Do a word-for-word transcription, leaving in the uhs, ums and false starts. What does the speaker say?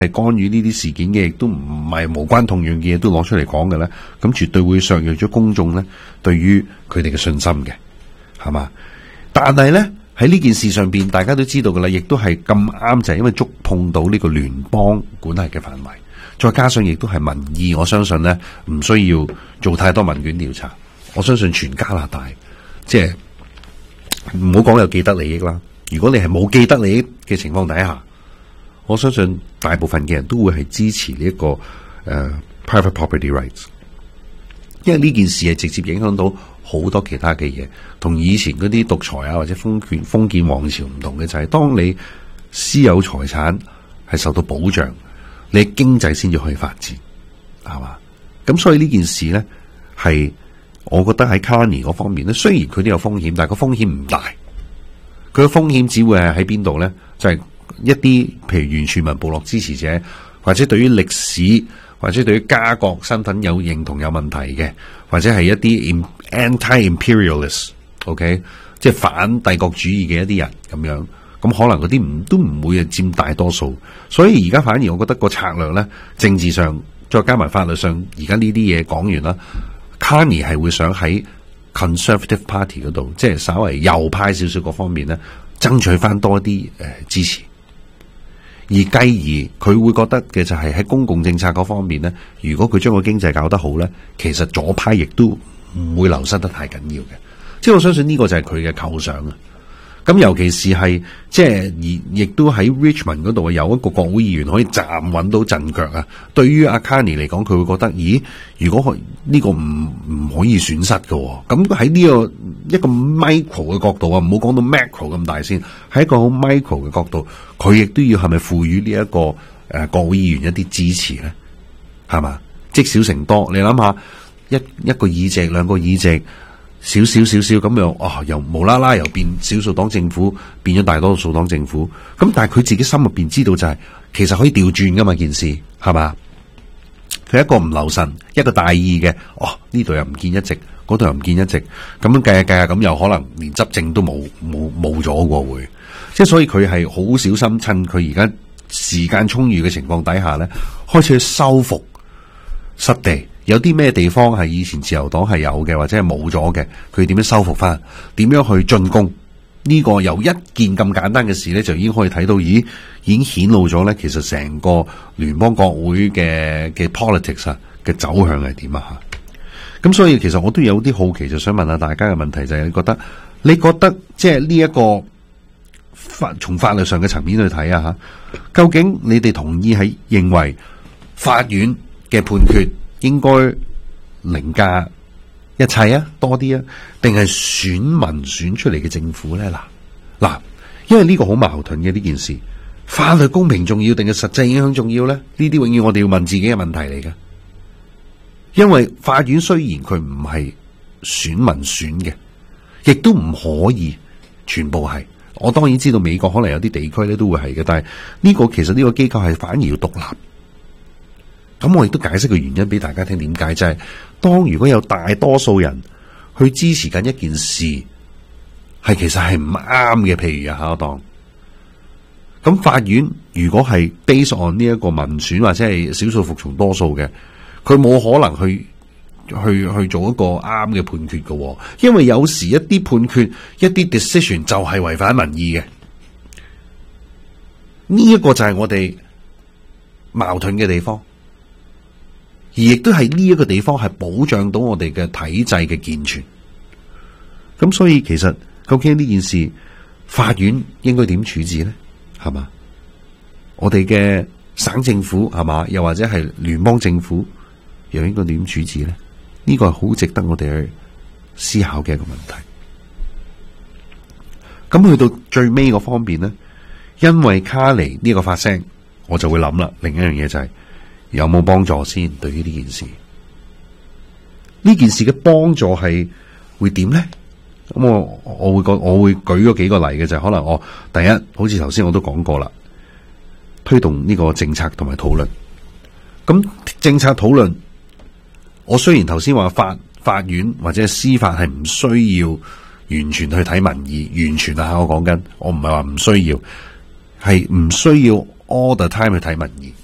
係干預呢啲事件嘅，亦都唔係無關痛癢嘅嘢都攞出嚟講嘅咧，咁絕對會削弱咗公眾咧對於佢哋嘅信心嘅，係嘛？但係咧喺呢件事上邊，大家都知道噶啦，亦都係咁啱就係因為觸碰到呢個聯邦管轄嘅範圍，再加上亦都係民意，我相信咧唔需要做太多問卷調查，我相信全加拿大即係唔好講有既得利益啦。如果你係冇既得利益嘅情況底下，我相信大部分嘅人都會係支持呢、這、一個誒、uh, private property rights， 因為呢件事係直接影響到好多其他嘅嘢，同以前嗰啲獨裁啊或者封建封建王朝唔同嘅就係、是，當你私有財產係受到保障，你經濟先至可以發展，係嘛？咁所以呢件事咧係，我覺得喺 Carney 嗰方面咧，雖然佢都有風險，但係個風險唔大。佢嘅風險只會係喺邊度咧？就係、是、一啲譬如原住民部落支持者，或者對於歷史或者對於家國身份有認同有問題嘅，或者係一啲 anti-imperialist，OK， 即係反帝國主義嘅一啲人咁樣。咁可能嗰啲唔都唔會佔大多數。所以而家反而我覺得個策略咧，政治上再加埋法律上，而家呢啲嘢講完啦。Carney 係會想喺 Conservative Party 嗰度，即係稍為右派少少嗰方面咧，爭取翻多啲誒、呃、支持。而繼而佢會覺得嘅就係喺公共政策嗰方面咧，如果佢將個經濟搞得好咧，其實左派亦都唔會流失得太緊要嘅。即係我相信呢個就係佢嘅構想啊。咁尤其是係即係而亦都喺 Richmond 嗰度有一個國會議員可以站穩到陣腳啊！對於阿 Carney 嚟講，佢會覺得，咦？如果呢個唔唔可以損失嘅，咁喺呢個一個 micro 嘅角度啊，唔好講到 macro 咁大先，喺一個好 micro 嘅角度，佢亦都要係咪賦予呢一個誒、呃、國會議員一啲支持咧？係嘛？積少成多，你諗下，一一個議席，兩個議席。少少少少咁樣，哦，又無啦啦又變少數黨政府，變咗大多數黨政府。咁但係佢自己心入邊知道就係、是，其實可以調轉噶嘛件事，係嘛？佢一個唔留神，一個大意嘅，哦，呢度又唔見一席，嗰度又唔見一席，咁樣計下計下，咁又可能連執政都冇冇冇咗個會。即係所以佢係好小心，趁佢而家時間充裕嘅情況底下咧，開始去修復失地。有啲咩地方係以前自由黨係有嘅，或者係冇咗嘅，佢點樣修復翻？點樣去進攻？呢、這個由一件咁簡單嘅事咧，就已經可以睇到，咦，已經顯露咗咧，其實成個聯邦國會嘅嘅 politics 啊嘅走向係點啊吓？咁所以其實我都有啲好奇，就想問下大家嘅問題就係、是，你覺得你覺得即係呢一個法從法律上嘅層面去睇啊吓，究竟你哋同意係認為法院嘅判決應該凌駕一切啊，多啲啊，定係選民選出嚟嘅政府咧？嗱嗱，因為呢個好矛盾嘅呢件事，法律公平重要定係實際影響重要咧？呢啲永遠我哋要問自己嘅問題嚟嘅。因為法院雖然佢唔係選民選嘅，亦都唔可以全部係。我當然知道美國可能有啲地區咧都會係嘅，但係呢個其實呢個機構係反而要獨立。咁我亦都解釋個原因俾大家聽，點解就係、是、當如果有大多數人去支持緊一件事，係其實係唔啱嘅，譬如啊，我當咁法院如果係 base on 呢一個民選或者係少數服從多數嘅，佢冇可能去去去做一個啱嘅判決嘅，因為有時一啲判決一啲 decision 就係違反民意嘅，呢、這、一個就係我哋矛盾嘅地方。而亦都係呢一個地方係保障到我哋嘅體制嘅健全。咁所以其實究竟呢件事法院應該點處置咧？係嘛？我哋嘅省政府係嘛？又或者係聯邦政府又應該點處置咧？呢個係好值得我哋去思考嘅一個問題。咁去到最尾嗰方面咧，因為卡尼呢個發聲，我就會諗啦。另一樣嘢就係、是。有冇幫助先？對於呢件事，呢件事嘅幫助係會點咧？咁我我會個我會舉咗幾個例嘅，就係、是、可能我第一，好似頭先我都講過啦，推動呢個政策同埋討論。咁政策討論，我雖然頭先話法法院或者司法係唔需要完全去睇民意，完全啊，我講緊，我唔係話唔需要，係唔需要 all the time 去睇民意。